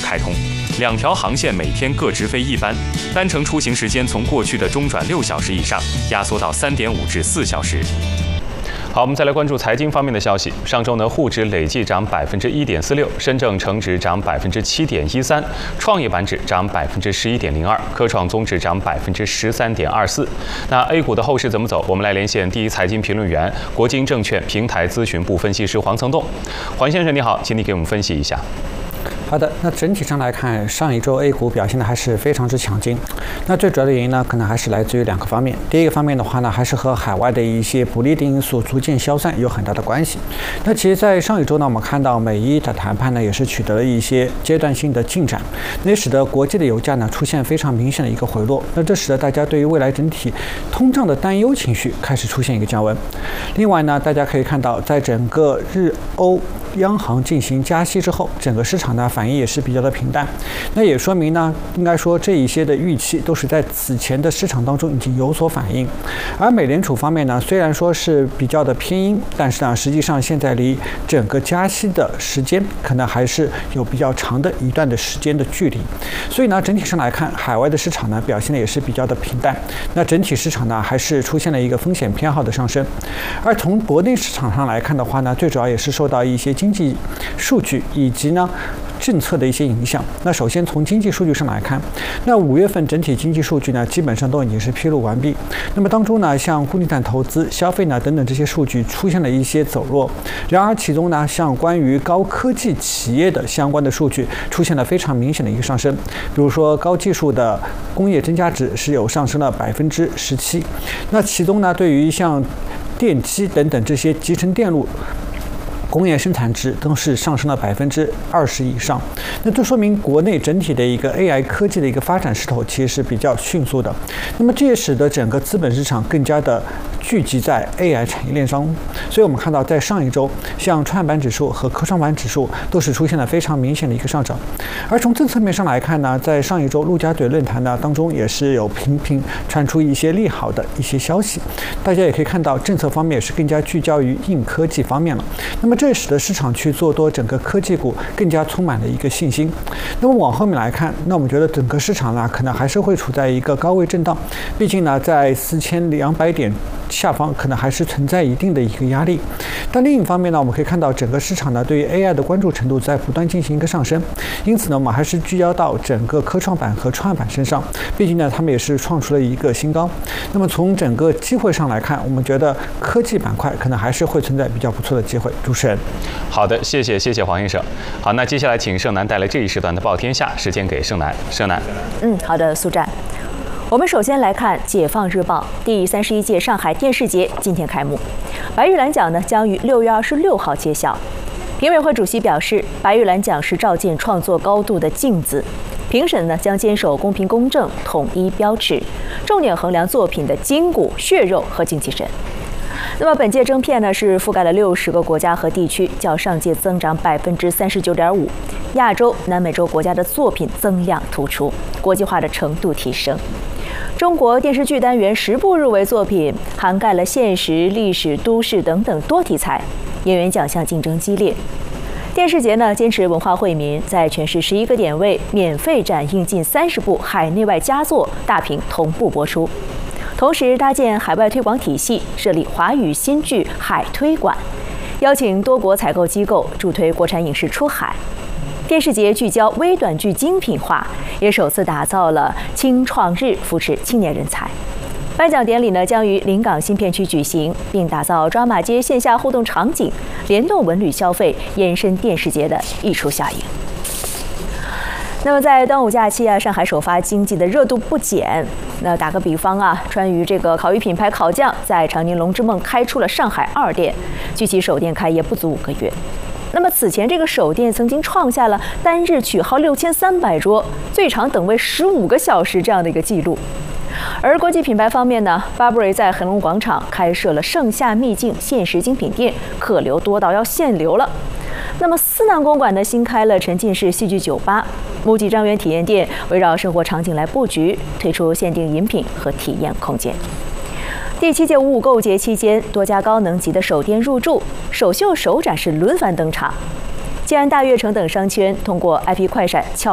开通，2条航线每天各直飞1班，单程出行时间从过去的中转6小时以上，压缩到3.5至4小时。好，我们再来关注财经方面的消息。上周呢，沪指累计涨1.46%，深证成指涨7.13%，创业板指涨11.02%，科创综指涨13.24%。那 A 股的后市怎么走？我们来连线第一财经评论员、国金证券平台咨询部分析师黄曾栋。黄先生你好，请你给我们分析一下。 好的，那整体上来看，上一周 A 股表现的还是非常之强劲。那最主要的原因呢，可能还是来自于2个方面。第一个方面的话呢，还是和海外的一些不利的因素逐渐消散有很大的关系。那其实，在上一周呢，我们看到美伊的谈判呢，也是取得了一些阶段性的进展，那也使得国际的油价呢出现非常明显的一个回落。那这使得大家对于未来整体通胀的担忧情绪开始出现一个降温。另外呢，大家可以看到，在整个日欧央行进行加息之后，整个市场呢反应也是比较的平淡，那也说明呢，应该说这一些的预期都是在此前的市场当中已经有所反映。而美联储方面呢，虽然说是比较的偏鹰，但是呢，实际上现在离整个加息的时间可能还是有比较长的一段的时间的距离。所以呢，整体上来看，海外的市场呢表现的也是比较的平淡。那整体市场呢还是出现了一个风险偏好的上升。而从国内市场上来看的话呢，最主要也是受到一些经济数据以及呢政策的一些影响。那首先从经济数据上来看，那5月份整体经济数据呢基本上都已经是披露完毕。那么当中呢，像固定产投资、消费呢等等这些数据出现了一些走弱。然而其中呢，像关于高科技企业的相关的数据出现了非常明显的一个上升。比如说高技术的工业增加值是有上升了17%。那其中呢，对于像电机等等这些集成电路工业生产值都是上升了20%以上，那这说明国内整体的一个 AI 科技的一个发展势头其实是比较迅速的。那么这也使得整个资本市场更加的聚集在 AI 产业链上。所以我们看到在上一周，像创业板指数和科创板指数都是出现了非常明显的一个上涨。而从政策面上来看呢，在上一周陆家嘴论坛呢当中也是有频频传出一些利好的一些消息。大家也可以看到，政策方面也是更加聚焦于硬科技方面了。那么这也使得市场去做多整个科技股更加充满了一个信心。那么往后面来看，那我们觉得整个市场呢可能还是会处在一个高位震荡，毕竟呢在4200点下方可能还是存在一定的一个压力。但另一方面呢，我们可以看到整个市场呢对于 AI 的关注程度在不断进行一个上升，因此呢我们还是聚焦到整个科创板和创业板身上，毕竟呢他们也是创出了一个新高。那么从整个机会上来看，我们觉得科技板块可能还是会存在比较不错的机会。主持人， 好的，谢谢黄先生。好，那接下来请盛楠带来这一时段的报天下，时间给盛楠。盛楠， 好的，苏战。我们首先来看《解放日报》第31届上海电视节今天开幕，白玉兰奖呢将于6月26号揭晓。评委会主席表示，白玉兰奖是照见创作高度的镜子，评审呢将坚守公平公正、统一标尺，重点衡量作品的筋骨、血肉和精气神。那么本届征片呢是覆盖了60个国家和地区，较上届增长39.5%。亚洲、南美洲国家的作品增量突出，国际化的程度提升。中国电视剧单元10部入围作品，涵盖了现实、历史、都市等等多题材，演员奖项竞争激烈。电视节呢坚持文化惠民，在全市11个点位免费展映近30部海内外佳作，大屏同步播出。同时搭建海外推广体系，设立华语新剧海推馆，邀请多国采购机构助推国产影视出海。电视节聚焦微短剧精品化，也首次打造了青创日，扶持青年人才。颁奖典礼呢将于临港新片区举行，并打造抓马街线下互动场景，联动文旅消费，延伸电视节的溢出效应。那么在端午假期上海首发经济的热度不减。那打个比方川渝这个烤鱼品牌烤酱在长宁龙之梦开出了上海2店，距其首店开业不足5个月。那么此前这个首店曾经创下了单日取号6300桌，最长等位15个小时这样的一个记录。而国际品牌方面呢 ，Burberry 在恒隆广场开设了盛夏秘境限时精品店，客流多到要限流了。那么思南公馆呢新开了沉浸式戏剧酒吧，MUJI张园体验店围绕生活场景来布局，推出限定饮品和体验空间。第7届五五购节期间，多家高能级的首店入驻，首秀、首展是轮番登场。建安大悦城等商圈通过 IP 快闪